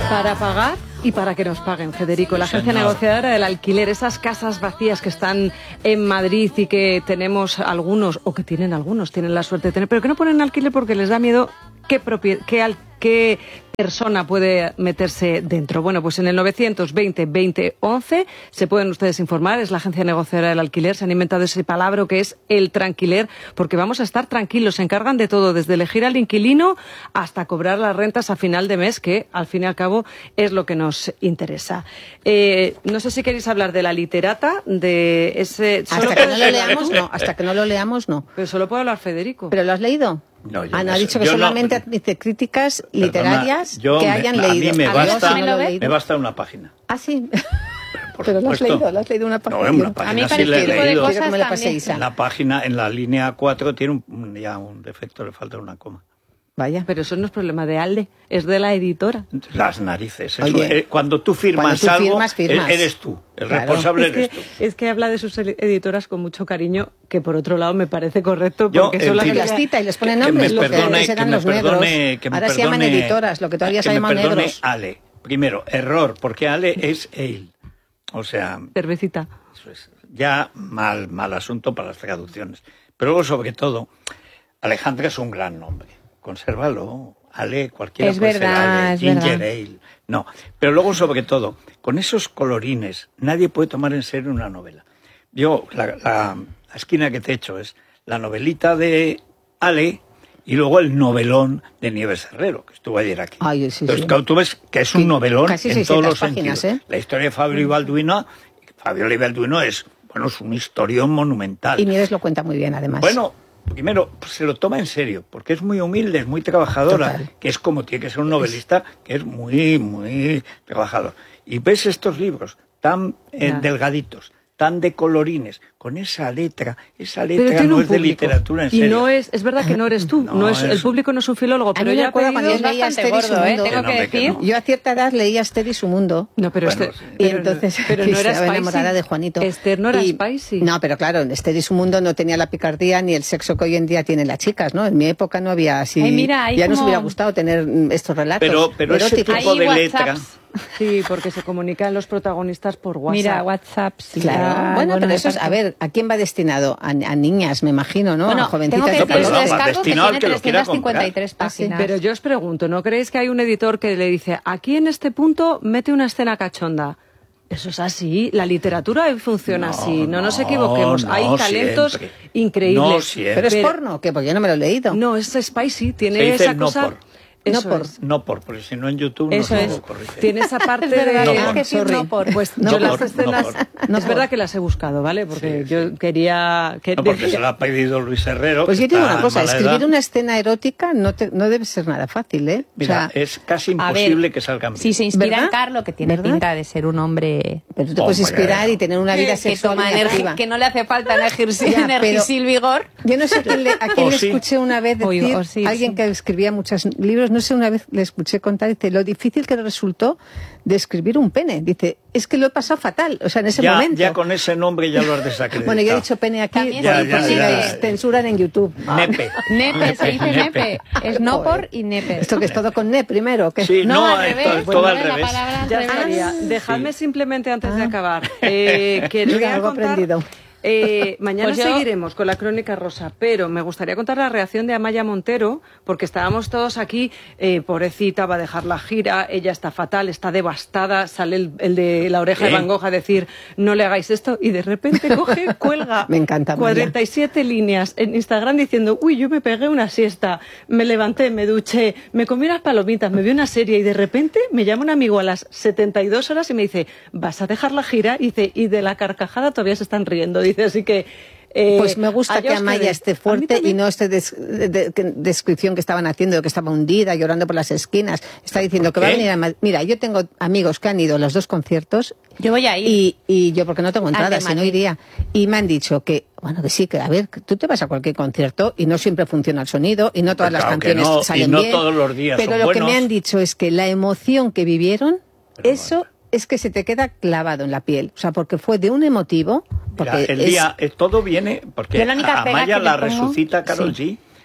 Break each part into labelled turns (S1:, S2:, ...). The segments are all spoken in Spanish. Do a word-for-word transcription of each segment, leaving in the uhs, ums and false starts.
S1: Para pagar y para que nos paguen, Federico. La agencia negociadora del alquiler, esas casas vacías que están en Madrid y que tenemos algunos, o que tienen algunos, tienen la suerte de tener, pero que no ponen alquiler porque les da miedo qué, qué, al qué persona puede meterse dentro. Bueno, pues en el novecientos veinte veinte once se pueden ustedes informar, es la agencia negociadora del alquiler, se han inventado ese palabra que es el tranquiler, porque vamos a estar tranquilos, se encargan de todo, desde elegir al inquilino hasta cobrar las rentas a final de mes, que al fin y al cabo es lo que nos interesa. Eh, no sé si queréis hablar de la literata, de ese...
S2: Hasta que no lo leamos, no. Hasta que no lo leamos, no.
S1: Pero solo puede hablar Federico.
S2: ¿Pero lo has leído?
S3: No,
S2: Ana ha dicho que solamente
S3: no,
S2: admite críticas literarias
S3: yo
S2: que
S3: me,
S2: hayan
S3: a
S2: leído.
S3: A mí me basta,
S2: ¿A no
S3: me basta una página.
S2: Ah, sí.
S3: Por
S2: Pero
S3: supuesto.
S2: lo has leído, lo has leído una página.
S3: No, una página
S4: a mí
S3: sí la he
S4: tipo de
S3: leído.
S4: cosas
S2: me la
S4: también.
S2: Isa.
S3: En la página, en la línea cuatro, tiene un, ya un defecto, le falta una coma.
S2: Vaya.
S1: Pero eso no es problema de Alde, es de la editora.
S3: Las narices. Eso,
S2: Oye,
S3: eh, cuando tú firmas
S2: cuando tú
S3: algo,
S2: firmas, firmas.
S3: eres tú. El
S2: Claro.
S3: responsable
S1: Es
S3: eres
S1: que,
S3: tú.
S1: es que habla de sus editoras con mucho cariño, que por otro lado me parece correcto,
S3: Yo,
S1: porque
S3: en
S1: son las
S3: fin,
S2: Que
S1: que
S2: las cita y les pone
S3: que
S2: nombres,
S3: me
S2: lo que
S3: perdone,
S2: antes
S3: que
S2: eran
S3: me
S2: los negros.
S3: perdone, que me
S2: Ahora se llaman
S3: perdone-
S2: editoras, lo que todavía se
S3: que me
S2: llaman
S3: perdone
S2: negros.
S3: Ale. Primero, error, porque Ale es él. O sea,
S1: cervecita.
S3: eso es ya mal, mal asunto para las traducciones. Pero luego, sobre todo, Alejandra es un gran nombre. Consérvalo. Ale, cualquiera
S4: Es
S3: puede
S4: verdad,
S3: ser Ale,
S4: es
S3: Ginger
S4: verdad.
S3: Ale. No, pero luego, sobre todo, con esos colorines, nadie puede tomar en serio una novela. Yo, la, la, la esquina que te he hecho es la novelita de Ale y luego el novelón de Nieves Herrero, que estuvo ayer aquí.
S2: Ay, sí,
S3: Entonces,
S2: sí.
S3: claro, tú ves que es un
S2: Sí,
S3: novelón
S2: casi
S3: en
S2: seiscientas
S3: todos los
S2: páginas,
S3: sentidos.
S2: ¿eh?
S3: La historia de Fabio y Balduino, Fabio y Balduino es, bueno, es un historión monumental.
S2: Y Nieves lo cuenta muy bien, además.
S3: Bueno, primero, pues, se lo toma en serio, porque es muy humilde, es muy trabajadora,
S2: Total.
S3: que es como tiene que ser un novelista, que es muy, muy trabajador. Y ves estos libros tan eh,
S1: Ya.
S3: delgaditos, tan de colorines, con esa letra, esa
S1: Pero
S3: letra
S1: tiene
S3: no
S1: un
S3: es de
S1: público.
S3: literatura en
S1: y
S3: serio.
S1: no es, es verdad que no eres tú,
S3: No,
S1: no es,
S3: es-
S1: el público no es un filólogo,
S2: A
S1: pero
S2: mí me
S1: ella ha
S2: acuerdo cuando
S1: pedido...
S2: yo leía
S4: bastante
S2: Esther y su
S4: gordo, ¿eh?
S2: mundo.
S4: Tengo
S3: Que no,
S4: que
S3: hombre, que
S4: decir.
S3: no.
S2: Yo a cierta edad leía Esther y su mundo.
S1: No, pero,
S3: Bueno,
S1: este,
S3: sí.
S2: Y
S1: pero-
S2: entonces
S1: pero no era
S2: estaba
S1: spicy.
S2: enamorada de Juanito.
S1: Esther no era
S2: Y-
S1: spicy.
S2: No, pero claro, en Esther y su mundo no tenía la picardía ni el sexo que hoy en día tienen las chicas, ¿no? En mi época no había así.
S4: Ay, mira, hay
S2: ya nos
S4: como-
S2: hubiera gustado tener mm, estos relatos.
S3: Pero, pero ese
S2: eróticos.
S3: tipo
S4: Hay
S3: de
S4: WhatsApps.
S3: letra...
S1: Sí, porque se comunican los protagonistas por WhatsApp.
S4: Mira, WhatsApp. sí,
S2: Claro.
S4: ah,
S2: bueno, pero eso es,
S4: exacto.
S2: a ver, ¿a quién va destinado? A, a niñas, me imagino, ¿no?
S4: Bueno,
S2: a jovencitas.
S4: tengo que
S3: No,
S4: decir
S3: pero
S4: el
S3: no, va
S4: descargo que
S3: destinado al
S4: tiene
S3: que lo quiera
S4: trescientas cincuenta y tres
S2: comprar. Ah, sí,
S4: páginas.
S1: Pero yo os pregunto, ¿no creéis que hay un editor que le dice, aquí en este punto mete una escena cachonda? Eso es así, la literatura hoy funciona
S3: No,
S1: así, no, nos
S3: no,
S1: equivoquemos,
S3: no
S1: hay talentos
S3: siempre.
S1: increíbles.
S3: No siempre.
S2: Pero es
S1: Pero-
S2: porno, ¿qué? Porque yo no me lo he leído.
S1: No, es spicy, tiene
S3: Se dice
S1: esa
S3: no
S1: cosa...
S3: por.
S1: Eso
S2: No por.
S1: es.
S3: No por, porque si no en YouTube
S1: Eso
S3: no
S1: es.
S3: se corrige.
S1: Tiene esa parte
S4: Es verdad,
S1: de...
S3: No
S4: tienes
S3: por.
S4: que decir
S2: Sorry.
S4: no por.
S1: Pues
S3: No
S1: yo
S3: por,
S1: las
S3: no
S1: escenas...
S3: por.
S2: No
S1: es
S2: por.
S1: verdad que las he buscado, ¿vale? Porque
S3: Sí,
S1: yo quería... Que
S3: No, porque
S1: decía-
S3: se lo ha pedido Luis Herrero.
S2: Pues
S3: que
S2: yo te digo
S3: está
S2: una
S3: en
S2: cosa,
S3: mala
S2: escribir
S3: edad.
S2: una escena erótica no, te- no debe ser nada fácil, ¿eh?
S3: Mira,
S2: o sea,
S3: es casi
S4: A ver,
S3: imposible que salgan bien.
S4: Si se inspira
S2: ¿Verdad?
S4: en Carlo, que tiene
S2: ¿Verdad?
S4: pinta de ser un hombre
S2: pero tú te puedes
S3: Hombre.
S2: inspirar y tener una vida
S4: que
S2: sexual
S4: toma
S2: muy
S4: energía,
S2: activa.
S4: que no le hace falta energisil,
S2: Ya, pero-
S4: energisil vigor.
S2: Yo no sé a quién le, a quién
S3: O
S2: le
S3: sí.
S2: escuché una vez
S4: O-
S2: decir,
S4: o sí,
S2: alguien
S4: sí.
S2: que escribía muchos libros, no sé, una vez le escuché contar, dice, lo difícil que le resultó de escribir un pene. Dice, es que lo he pasado fatal, o sea, en ese
S3: ya,
S2: momento.
S3: ya con ese nombre ya lo has desacreditado.
S2: Bueno, yo he dicho pene aquí,
S4: También
S2: por,
S3: se
S2: por
S3: dice
S2: si
S3: nepe.
S2: me censuran en YouTube.
S3: Nepe.
S4: Nepe, se dice nepe. Es no por y nepe.
S2: Esto que es todo con ne primero, ¿qué?
S3: Sí,
S4: No,
S3: no,
S4: al
S3: esto
S4: revés.
S3: es todo al
S4: la
S3: revés.
S4: palabra al
S1: Ya
S4: revés.
S1: estaría. Dejadme simplemente antes de acabar. Eh, que les
S2: Mira,
S1: voy a
S2: algo
S1: contar-
S2: aprendido.
S1: Eh, mañana
S4: Pues yo-
S1: seguiremos con la Crónica Rosa, pero me gustaría contar la reacción de Amaya Montero, porque estábamos todos aquí, eh, pobrecita, va a dejar la gira, ella está fatal, está devastada, sale el, el de la oreja
S3: ¿Qué?
S1: de Van Gogh a decir, no le hagáis esto, y de repente coge, cuelga
S2: Me encanta, Amaya.
S1: cuarenta y siete líneas en Instagram diciendo, uy, yo me pegué una siesta, me levanté, me duché, me comí unas palomitas, me vi una serie, y de repente me llama un amigo a las setenta y dos horas y me dice, ¿vas a dejar la gira? Y dice, y de la carcajada todavía se están riendo. Dice, así que... eh,
S2: Pues me gusta
S1: allá
S2: que Amaya
S1: ustedes.
S2: esté
S1: A mí
S2: fuerte y
S1: también.
S2: no esté des- de- de- que- descripción que estaban haciendo de que estaba hundida, llorando por las esquinas. Está diciendo que
S3: ¿Por
S2: va a
S3: qué?
S2: venir a Madrid. Mira, yo tengo amigos que han ido a los dos conciertos
S4: Yo voy a ir.
S2: y, y yo porque no tengo
S4: Al de
S2: entradas, si no
S4: Madrid.
S2: iría. Y me han dicho que, bueno, que sí, que a ver, que tú te vas a cualquier concierto y no siempre funciona el sonido y no todas
S3: Pero
S2: las
S3: claro que
S2: canciones
S3: no, y
S2: salen
S3: no
S2: bien.
S3: todos los días
S2: Pero
S3: son
S2: lo que
S3: buenos.
S2: me han dicho es que la emoción que vivieron,
S3: Pero
S2: eso
S3: bueno.
S2: es que se te queda clavado en la piel. O sea, porque fue de un emotivo. Porque
S3: Mira, el
S2: es-
S3: día, eh, todo viene porque
S4: Yo la única
S3: a
S4: pega
S3: Amaya
S4: que
S3: la
S4: le pongo-
S3: resucita Karol
S2: Sí.
S3: G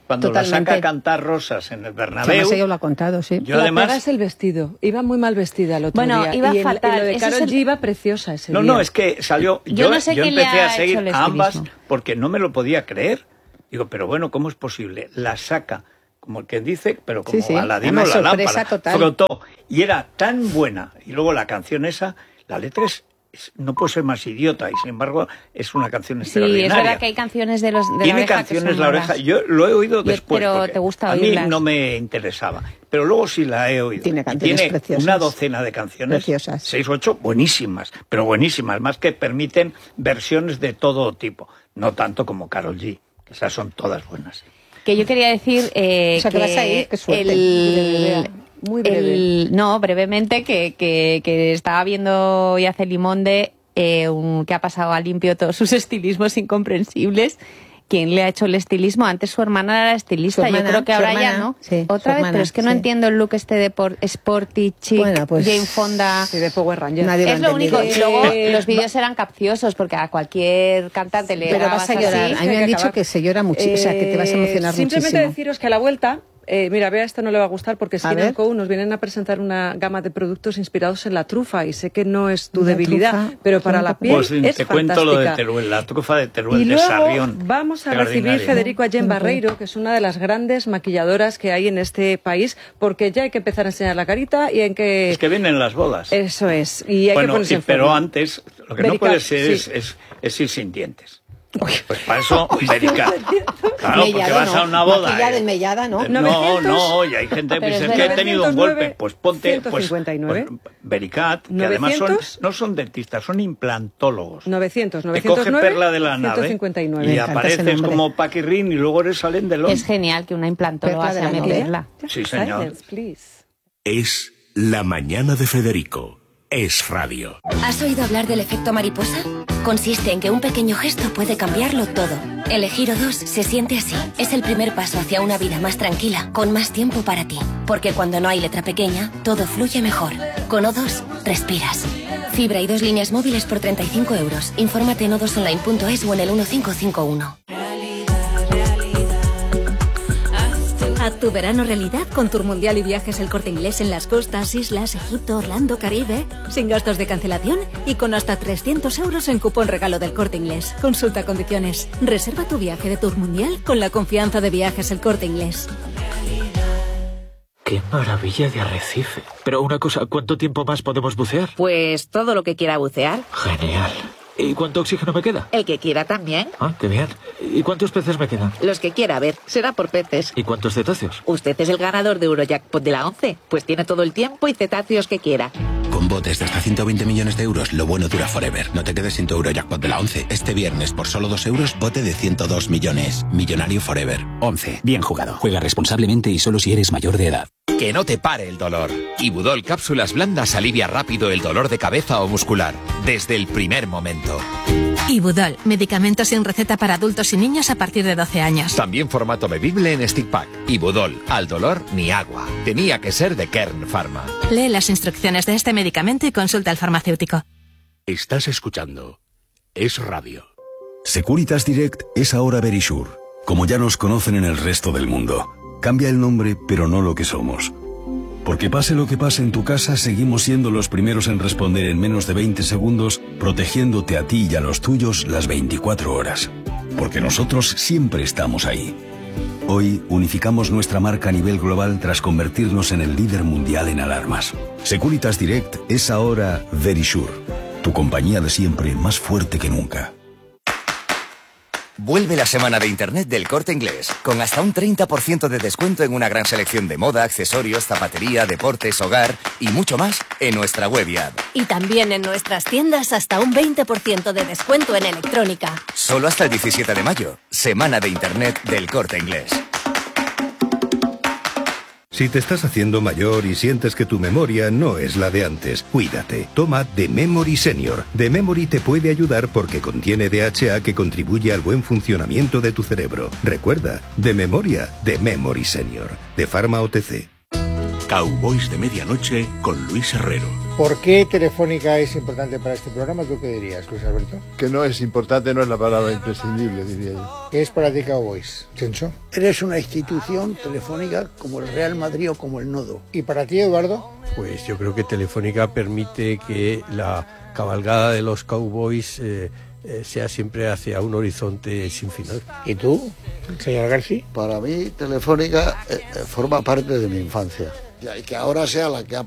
S3: cuando
S2: Totalmente.
S3: la saca a cantar Rosas en el Bernabéu.
S2: Además ella lo ha contado, sí.
S3: Yo
S1: la
S3: además...
S1: pega es el vestido. Iba muy mal vestida el otro
S4: Bueno,
S1: día.
S4: iba
S1: y en-
S4: fatal.
S1: En lo de
S4: Ese
S1: Karol
S4: es el-
S1: G iba preciosa ese
S3: No,
S1: día.
S3: no, es que salió...
S4: Yo
S3: Yo,
S4: no sé
S3: yo
S4: quién le
S3: empecé
S4: ha
S3: a seguir
S4: hecho el
S3: a ambas
S4: estilismo.
S3: porque no me lo podía creer. Digo, pero bueno, ¿cómo es posible? La saca, como el que dice, pero como
S2: Sí, sí.
S3: Aladino
S2: Además,
S3: la
S2: sorpresa
S3: lámpara.
S2: total.
S3: Frotó. Y era tan buena. Y luego la canción esa, la letra es... es- no puede ser más idiota. Y sin embargo, es una canción
S4: Sí,
S3: extraordinaria.
S4: es verdad que hay canciones de los de la
S3: Tiene
S4: oreja
S3: canciones
S4: que son
S3: La Oreja.
S4: malas.
S3: Yo lo he oído
S4: Yo-
S3: después.
S4: pero
S3: porque
S4: te gusta
S3: a mí
S4: oírlas.
S3: no me interesaba. Pero luego sí la he oído.
S2: Tiene
S3: Y
S2: canciones
S3: tiene
S2: preciosas.
S3: una docena de canciones.
S2: Preciosas.
S3: Seis, ocho, buenísimas. Pero buenísimas. Más que permiten versiones de todo tipo. No tanto como Karol G. Que esas son todas buenas.
S4: Que yo quería decir eh,
S2: O sea, que vas a ir, qué suerte.
S1: Breve, muy breve.
S4: el- no, brevemente, que, que, que estaba viendo Yacelimonde, eh, un, que ha pasado a limpio todos sus estilismos incomprensibles. ¿Quién le ha hecho el estilismo? Antes su hermana era estilista,
S2: Su hermana,
S4: yo creo que
S2: su
S4: ahora ya
S2: hermana,
S4: no.
S2: sí, su
S4: Otra vez,
S2: hermana,
S4: pero es que no
S2: sí.
S4: entiendo el look este de por, sporty, chic,
S2: Bueno, pues,
S4: Jane Fonda.
S1: Sí, de Power Rangers.
S2: Nadie lo
S4: Es lo único.
S2: entendido.
S4: Y luego
S1: Eh,
S4: los vídeos eran capciosos porque a cualquier cantante le
S2: Pero
S4: grabas
S2: vas a llorar.
S4: así.
S2: A mí me han
S1: que
S2: dicho
S1: acabar.
S2: que se llora muchísimo, o sea, que te vas a emocionar
S1: Eh, Simplemente
S2: muchísimo.
S1: deciros que a la vuelta, eh, mira, vea, esto no le va a gustar porque
S2: A
S1: Skin
S2: ver.
S1: and Co nos vienen a presentar una gama de productos inspirados en la trufa y sé que no es tu
S2: La
S1: debilidad,
S2: trufa,
S1: pero para la piel
S3: Pues
S1: es
S3: te cuento lo de
S1: fantástica.
S3: Teruel, la trufa de Teruel
S1: Y
S3: de
S1: luego
S3: Sarrión.
S1: vamos a recibir,
S3: Extraordinaria.
S1: Federico, a Jen Barreiro, que es una de las grandes maquilladoras que hay en este país, porque ya hay que empezar a enseñar la carita y en que...
S3: Es que vienen las bodas.
S1: Eso es, y hay que
S3: Bueno,
S1: ponerse
S3: y-
S1: en
S3: pero
S1: forma.
S3: antes, lo que
S1: Vericat,
S3: no puede ser
S1: sí.
S3: es, es, es ir sin dientes. Pues para eso, Vericat. Claro, porque
S2: Mellado,
S3: vas
S2: ¿no?
S3: a una boda.
S2: Maquillada
S3: eh.
S2: en mellada, ¿no?
S3: No,
S1: novecientos.
S3: no, y hay gente que
S4: Pero
S3: dice,
S4: es
S3: es que he
S4: verdad.
S3: tenido un
S1: novecientos
S3: golpe.
S1: nueve,
S3: Pues ponte,
S1: ciento
S3: pues,
S1: cincuenta y nueve.
S3: pues Vericat, que además son,
S1: novecientos.
S3: no son dentistas, son implantólogos.
S1: novecientos,
S3: Te
S1: novecientos
S3: coge
S1: nueve,
S3: perla de la nave
S1: ciento cincuenta y nueve.
S3: y
S2: Me encanta ese
S3: apareces
S2: nombre.
S3: como Paquirrín y luego eres Salén Delón.
S4: Es genial que una implantóloga
S2: Perla de
S4: sea
S2: la novela.
S4: meterla.
S3: Sí, señor.
S1: Silence, please.
S5: Es La Mañana de Federico. Es radio.
S6: ¿Has oído hablar del efecto mariposa? Consiste en que un pequeño gesto puede cambiarlo todo. Elegir O dos se siente así. Es el primer paso hacia una vida más tranquila, con más tiempo para ti. Porque cuando no hay letra pequeña, todo fluye mejor. Con O dos, respiras. Fibra y dos líneas móviles por treinta y cinco euros. Infórmate en o dos online punto es o en el uno cinco cinco uno.
S7: Haz tu verano realidad con Tour Mundial y Viajes El Corte Inglés en las costas, islas, Egipto, Orlando, Caribe, sin gastos de cancelación y con hasta trescientos euros en cupón regalo del Corte Inglés. Consulta condiciones. Reserva tu viaje de Tour Mundial con la confianza de Viajes El Corte Inglés.
S8: ¡Qué maravilla de arrecife! Pero una cosa, ¿cuánto tiempo más podemos bucear?
S9: Pues todo lo que quiera bucear.
S8: Genial. ¿Y cuánto oxígeno me queda?
S9: El que quiera también.
S8: Ah, qué bien. ¿Y cuántos peces me quedan?
S9: Los que quiera ver. Será por peces.
S8: ¿Y cuántos cetáceos?
S9: Usted es el ganador de Eurojackpot de la once. Pues tiene todo el tiempo y cetáceos que quiera.
S10: Con botes de hasta ciento veinte millones de euros, lo bueno dura forever. No te quedes sin tu Eurojackpot de la once. Este viernes, por solo dos euros, bote de ciento dos millones. Millonario forever.
S11: once. Bien jugado. Juega responsablemente y solo si eres mayor de edad.
S12: Que no te pare el dolor. Ibudol Cápsulas Blandas alivia rápido el dolor de cabeza o muscular, desde el primer momento.
S13: Ibudol, medicamento sin receta para adultos y niños a partir de doce años.
S12: También formato bebible en stick pack. Ibudol, al dolor ni agua. Tenía que ser de Kern Pharma.
S13: Lee las instrucciones de este medicamento y consulta al farmacéutico.
S5: Estás escuchando Es radio.
S14: Securitas Direct es ahora Verisure, como ya nos conocen en el resto del mundo. Cambia el nombre, pero no lo que somos. Porque pase lo que pase en tu casa, seguimos siendo los primeros en responder en menos de veinte segundos, protegiéndote a ti y a los tuyos las veinticuatro horas. Porque nosotros siempre estamos ahí. Hoy unificamos nuestra marca a nivel global tras convertirnos en el líder mundial en alarmas. Securitas Direct es ahora Verisure, tu compañía de siempre más fuerte que nunca.
S15: Vuelve la semana de Internet del Corte Inglés, con hasta un treinta por ciento de descuento en una gran selección de moda, accesorios, zapatería, deportes, hogar y mucho más en nuestra web y app.
S7: Y también en nuestras tiendas hasta un veinte por ciento de descuento en electrónica.
S15: Solo hasta el diecisiete de mayo, semana de Internet del Corte Inglés.
S16: Si te estás haciendo mayor y sientes que tu memoria no es la de antes, cuídate. Toma The Memory Senior. The Memory te puede ayudar porque contiene D H A que contribuye al buen funcionamiento de tu cerebro. Recuerda, de memoria, The Memory Senior. De Pharma O T C.
S5: Cowboys de Medianoche con Luis Herrero.
S17: ¿Por qué Telefónica es importante para este programa? ¿Tú qué dirías, Luis Alberto?
S18: Que no es importante, no es la palabra imprescindible, diría yo.
S17: ¿Qué es para ti Cowboys, Chencho?
S19: Eres una institución telefónica como el Real Madrid o como el Nodo.
S17: ¿Y para ti, Eduardo?
S20: Pues yo creo que Telefónica permite que la cabalgada de los Cowboys eh, eh, sea siempre hacia un horizonte sin final.
S17: ¿Y tú, señor García?
S21: Para mí, Telefónica eh, forma parte de mi infancia. Y que ahora sea la que ha